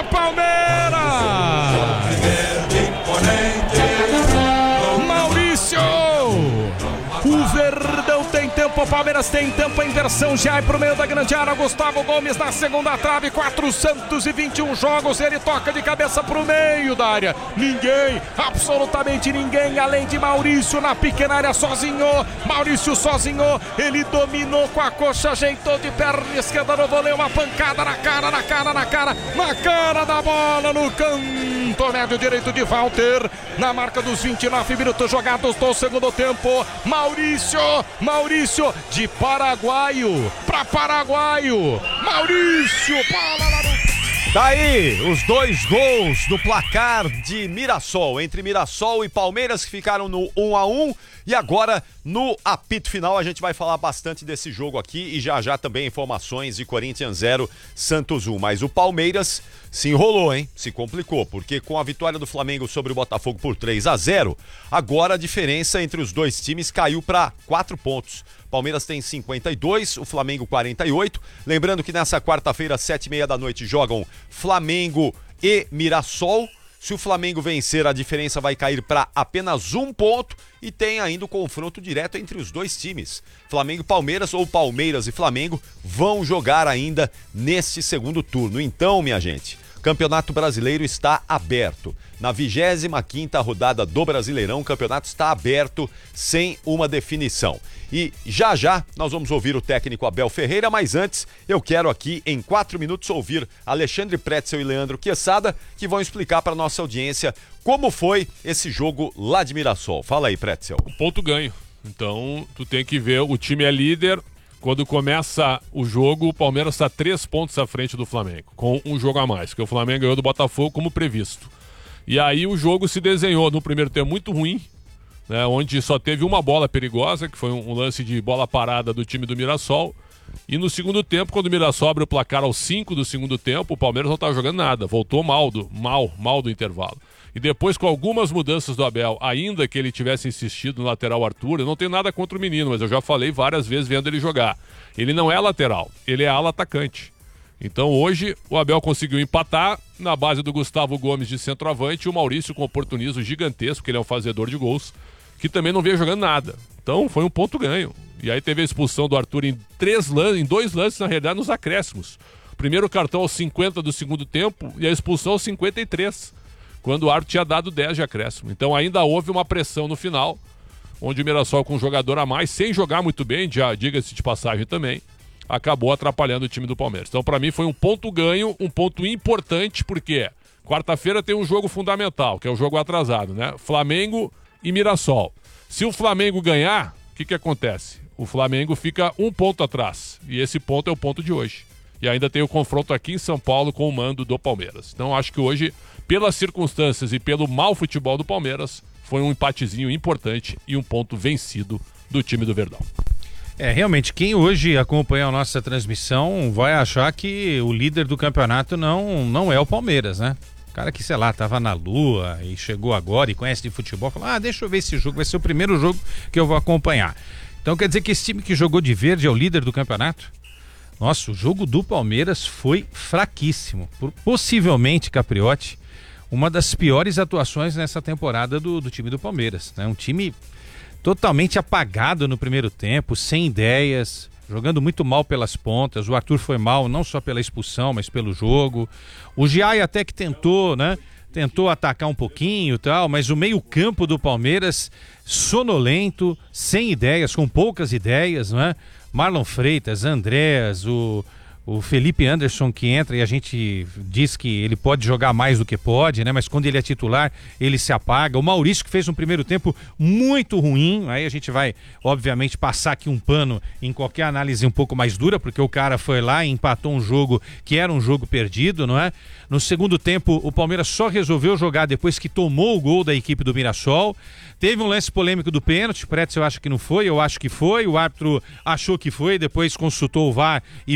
Palmeiras! Maurício! O Verdão tem tempo, o Palmeiras tem tempo, a inversão já é pro meio da grande área. Gustavo Gomes na segunda trave, 421 jogos, ele toca de cabeça pro meio da área. Ninguém, absolutamente ninguém, além de Maurício na pequena área sozinho. Maurício sozinho, ele dominou com a coxa, ajeitou de perna esquerda no voleio, uma pancada na cara da bola, no canto médio direito de Walter, na marca dos 29 minutos jogados do segundo tempo. Maurício de paraguaio para paraguaio. Maurício, Daí os dois gols do placar de Mirassol, entre Mirassol e Palmeiras, que ficaram no 1-1. E agora, no apito final, a gente vai falar bastante desse jogo aqui e já também informações de Corinthians 0, Santos 1. Mas o Palmeiras se enrolou, hein? Se complicou, porque com a vitória do Flamengo sobre o Botafogo por 3-0, agora a diferença entre os dois times caiu para 4 pontos. Palmeiras tem 52, o Flamengo 48. Lembrando que nessa quarta-feira, às 7h30 da noite, jogam Flamengo e Mirassol. Se o Flamengo vencer, a diferença vai cair para apenas 1 ponto e tem ainda o confronto direto entre os dois times. Flamengo e Palmeiras ou Palmeiras e Flamengo vão jogar ainda neste segundo turno. Então, minha gente, o Campeonato Brasileiro está aberto. Na 25ª rodada do Brasileirão, o campeonato está aberto sem uma definição. E já nós vamos ouvir o técnico Abel Ferreira, mas antes eu quero aqui em 4 minutos ouvir Alexandre Pretzel e Leandro Quesada, que vão explicar para nossa audiência como foi esse jogo lá de Mirassol. Fala aí, Pretzel. Ponto ganho. Então tu tem que ver, o time é líder. Quando começa o jogo, o Palmeiras está 3 pontos à frente do Flamengo, com um jogo a mais, porque o Flamengo ganhou do Botafogo como previsto. E aí o jogo se desenhou no primeiro tempo muito ruim, né, onde só teve uma bola perigosa, que foi um lance de bola parada do time do Mirassol. E no segundo tempo, quando o Mirassol abre o placar aos 5 do segundo tempo, o Palmeiras não estava jogando nada, voltou mal do intervalo. E depois, com algumas mudanças do Abel, ainda que ele tivesse insistido no lateral Arthur, eu não tenho nada contra o menino, mas eu já falei várias vezes vendo ele jogar. Ele não é lateral, ele é ala atacante. Então hoje o Abel conseguiu empatar na base do Gustavo Gomes de centroavante e o Maurício com oportunismo gigantesco, porque ele é um fazedor de gols, que também não vinha jogando nada. Então foi um ponto ganho. E aí teve a expulsão do Arthur em 2 lances, na realidade, nos acréscimos. Primeiro cartão aos 50 do segundo tempo e a expulsão aos 53, quando o árbitro tinha dado 10 de acréscimo. Então ainda houve uma pressão no final, onde o Mirassol com um jogador a mais, sem jogar muito bem, já diga-se de passagem também, acabou atrapalhando o time do Palmeiras. Então para mim foi um ponto ganho, um ponto importante, porque quarta-feira tem um jogo fundamental, que é o jogo atrasado, né? Flamengo e Mirassol. Se o Flamengo ganhar, o que acontece? O Flamengo fica 1 ponto atrás, e esse ponto é o ponto de hoje. E ainda tem o confronto aqui em São Paulo com o mando do Palmeiras. Então acho que hoje, pelas circunstâncias e pelo mau futebol do Palmeiras, foi um empatezinho importante e um ponto vencido do time do Verdão. Realmente, quem hoje acompanha a nossa transmissão vai achar que o líder do campeonato não é o Palmeiras, né? O cara que, sei lá, tava na lua e chegou agora e conhece de futebol, fala, deixa eu ver esse jogo, vai ser o primeiro jogo que eu vou acompanhar. Então quer dizer que esse time que jogou de verde é o líder do campeonato? Nossa, o jogo do Palmeiras foi fraquíssimo. Possivelmente, Capriotti, uma das piores atuações nessa temporada do time do Palmeiras, né? Um time totalmente apagado no primeiro tempo, sem ideias, jogando muito mal pelas pontas. O Arthur foi mal não só pela expulsão, mas pelo jogo. O Giai até que tentou, né? Tentou atacar um pouquinho e tal, mas o meio-campo do Palmeiras sonolento, sem ideias, com poucas ideias, não é? Marlon Freitas, Andréas, o Felipe Anderson que entra e a gente diz que ele pode jogar mais do que pode, né? Mas quando ele é titular, ele se apaga. O Maurício que fez um primeiro tempo muito ruim, aí a gente vai, obviamente, passar aqui um pano em qualquer análise um pouco mais dura, porque o cara foi lá e empatou um jogo que era um jogo perdido, não é? No segundo tempo, o Palmeiras só resolveu jogar depois que tomou o gol da equipe do Mirassol. Teve um lance polêmico do pênalti, o Pretzel acha que não foi, eu acho que foi, o árbitro achou que foi, depois consultou o VAR e